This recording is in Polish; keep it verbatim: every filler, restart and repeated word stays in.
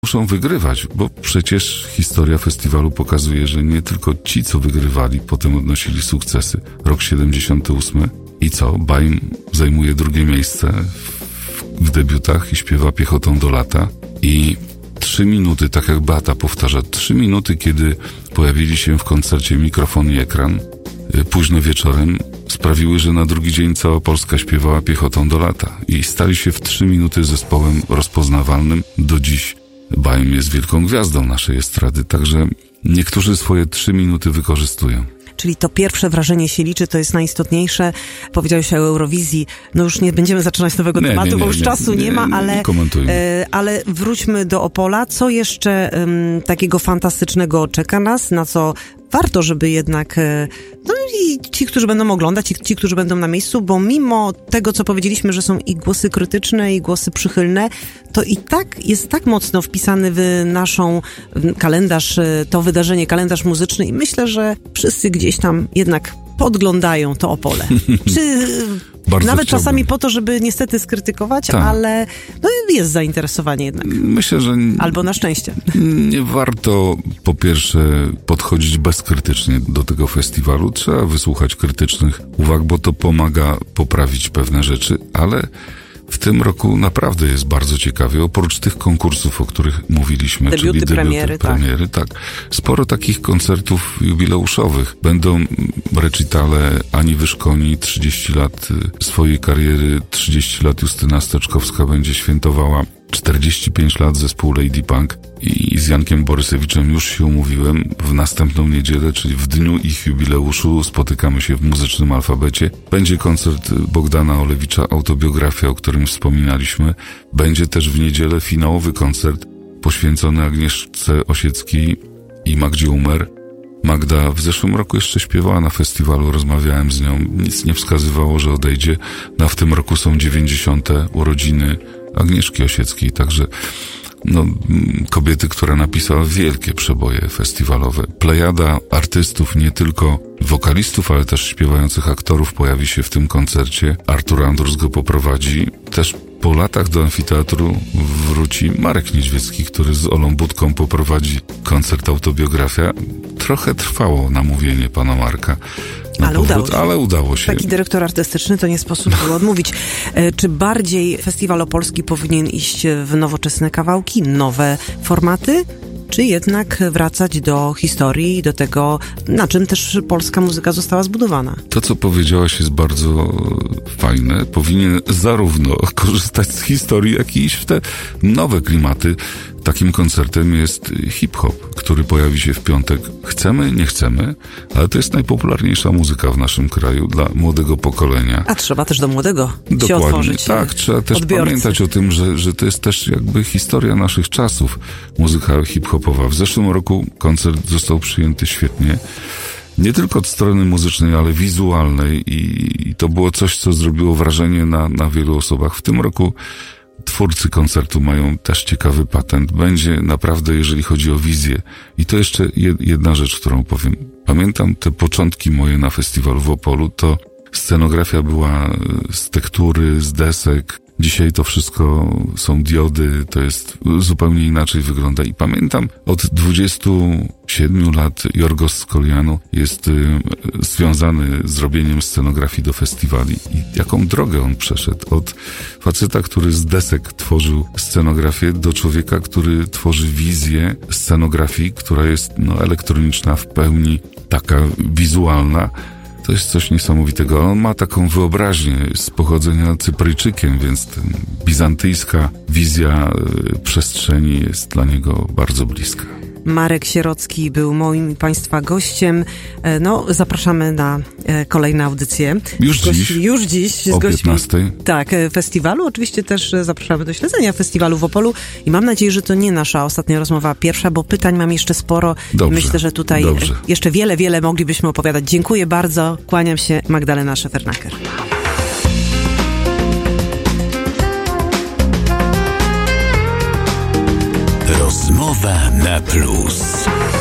muszą wygrywać, bo przecież historia festiwalu pokazuje, że nie tylko ci, co wygrywali, potem odnosili sukcesy. Rok siedemdziesiąty ósmy i co? Baim zajmuje drugie miejsce w, w debiutach i śpiewa Piechotą do lata. I trzy minuty, tak jak Beata powtarza, trzy minuty, kiedy pojawili się w koncercie mikrofon i ekran, późno wieczorem, sprawiły, że na drugi dzień cała Polska śpiewała Piechotą do lata i stali się w trzy minuty zespołem rozpoznawalnym. Do dziś Baim jest wielką gwiazdą naszej estrady, także niektórzy swoje trzy minuty wykorzystują. Czyli to pierwsze wrażenie się liczy, to jest najistotniejsze. Powiedziałeś o Eurowizji, no już nie będziemy zaczynać nowego nie, tematu, nie, nie, bo już nie, czasu nie, nie ma, ale, e, ale wróćmy do Opola. Co jeszcze um, takiego fantastycznego czeka nas, na co warto, żeby jednak, no i ci, którzy będą oglądać, i ci, którzy będą na miejscu, bo mimo tego, co powiedzieliśmy, że są i głosy krytyczne, i głosy przychylne, to i tak jest tak mocno wpisany w naszą w kalendarz, to wydarzenie, kalendarz muzyczny i myślę, że wszyscy gdzieś tam jednak podglądają to Opole. Czy Bardzo nawet chciałbym. Czasami po to, żeby niestety skrytykować, Ta. ale no jest zainteresowanie jednak. Myślę, że... Albo na szczęście. Nie warto po pierwsze podchodzić bezkrytycznie do tego festiwalu. Trzeba wysłuchać krytycznych uwag, bo to pomaga poprawić pewne rzeczy, ale w tym roku naprawdę jest bardzo ciekawie. Oprócz tych konkursów, o których mówiliśmy, debiuty, czyli debiuty, premiery, premiery tak. tak. Sporo takich koncertów jubileuszowych. Będą recitale Ani Wyszkoni, trzydzieści lat swojej kariery, trzydzieści lat Justyna Steczkowska będzie świętowała czterdzieści pięć lat zespół Lady Punk i z Jankiem Borysewiczem już się umówiłem. W następną niedzielę, czyli w dniu ich jubileuszu, spotykamy się w Muzycznym Alfabecie. Będzie koncert Bogdana Olewicza, Autobiografia, o którym wspominaliśmy. Będzie też w niedzielę finałowy koncert poświęcony Agnieszce Osieckiej i Magdzie Umer. Magda w zeszłym roku jeszcze śpiewała na festiwalu, rozmawiałem z nią, nic nie wskazywało, że odejdzie. No, w tym roku są dziewięćdziesiąte urodziny Agnieszki Osieckiej, także no, kobiety, która napisała wielkie przeboje festiwalowe. Plejada artystów, nie tylko wokalistów, ale też śpiewających aktorów pojawi się w tym koncercie. Artur Andrus go poprowadzi. Też po latach do amfiteatru wróci Marek Niedźwiecki, który z Olą Budką poprowadzi koncert Autobiografia. Trochę trwało namówienie pana Marka. Ale udało, się. ale udało się. Taki dyrektor artystyczny to nie sposób było odmówić. E, czy bardziej Festiwal Opolski powinien iść w nowoczesne kawałki, nowe formaty, czy jednak wracać do historii i do tego, na czym też polska muzyka została zbudowana? To, co powiedziałaś, jest bardzo fajne. Powinien zarówno korzystać z historii, jak i iść w te nowe klimaty. Takim koncertem jest hip-hop, który pojawi się w piątek. Chcemy, nie chcemy, ale to jest najpopularniejsza muzyka w naszym kraju dla młodego pokolenia. A trzeba też do młodego Dokładnie. się otworzyć. Tak, trzeba też odbiorcy. pamiętać o tym, że, że to jest też jakby historia naszych czasów, muzyka hip-hopowa. W zeszłym roku koncert został przyjęty świetnie. Nie tylko od strony muzycznej, ale wizualnej i, i to było coś, co zrobiło wrażenie na, na wielu osobach. W tym roku twórcy koncertu mają też ciekawy patent. Będzie naprawdę, jeżeli chodzi o wizję. I to jeszcze jedna rzecz, którą powiem. Pamiętam te początki moje na festiwalu w Opolu, to scenografia była z tektury, z desek. Dzisiaj to wszystko są diody, to jest zupełnie inaczej wygląda. I pamiętam od dwudziestu siedmiu lat Jorgos Skolianu jest y, związany z robieniem scenografii do festiwali. I jaką drogę on przeszedł? Od faceta, który z desek tworzył scenografię, do człowieka, który tworzy wizję scenografii, która jest no, elektroniczna w pełni, taka wizualna. To jest coś niesamowitego. On ma taką wyobraźnię, z pochodzenia Cypryjczykiem, więc ten bizantyjska wizja przestrzeni jest dla niego bardzo bliska. Marek Sierocki był moim i Państwa gościem. No, zapraszamy na kolejne audycje. Już dziś? Już dziś. O piętnastej. Tak, festiwalu. Oczywiście też zapraszamy do śledzenia festiwalu w Opolu i mam nadzieję, że to nie nasza ostatnia rozmowa pierwsza, bo pytań mam jeszcze sporo. Dobrze, i myślę, że tutaj dobrze. jeszcze wiele, wiele moglibyśmy opowiadać. Dziękuję bardzo. Kłaniam się. Magdalena Szefernaker. Rozmowa na plus.